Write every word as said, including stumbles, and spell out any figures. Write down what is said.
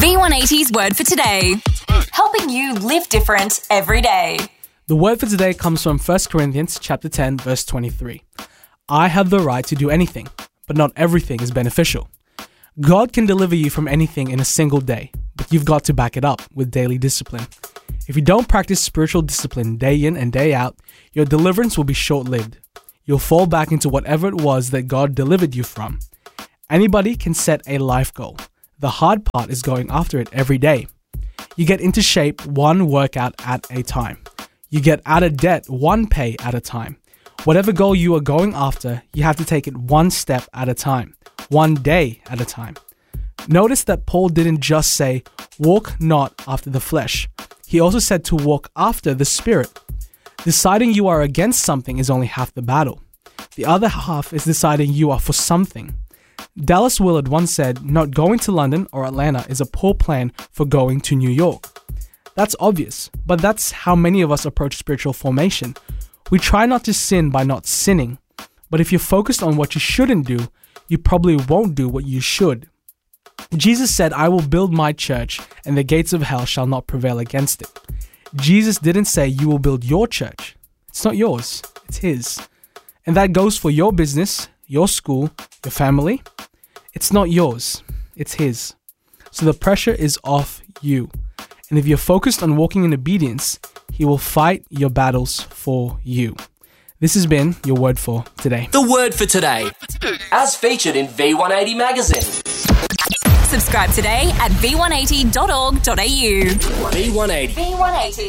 V one eighty's word for today. Helping you live different every day. The word for today comes from First Corinthians chapter ten, verse twenty-three. I have the right to do anything, but not everything is beneficial. God can deliver you from anything in a single day, but you've got to back it up with daily discipline. If you don't practice spiritual discipline day in and day out, your deliverance will be short-lived. You'll fall back into whatever it was that God delivered you from. Anybody can set a life goal. The hard part is going after it every day. You get into shape one workout at a time. You get out of debt one pay at a time. Whatever goal you are going after, you have to take it one step at a time, one day at a time. Notice that Paul didn't just say, walk not after the flesh. He also said to walk after the Spirit. Deciding you are against something is only half the battle. The other half is deciding you are for something. Dallas Willard once said, not going to London or Atlanta is a poor plan for going to New York. That's obvious, but that's how many of us approach spiritual formation. We try not to sin by not sinning, but if you're focused on what you shouldn't do, you probably won't do what you should. Jesus said, I will build my church, and the gates of hell shall not prevail against it. Jesus didn't say you will build your church. It's not yours, it's His. And that goes for your business, your school, your family. It's not yours, it's His. So the pressure is off you. And if you're focused on walking in obedience, He will fight your battles for you. This has been your word for today. The word for today, as featured in V one eighty magazine. Subscribe today at v one eighty dot org dot a u. V one eighty. V one eighty.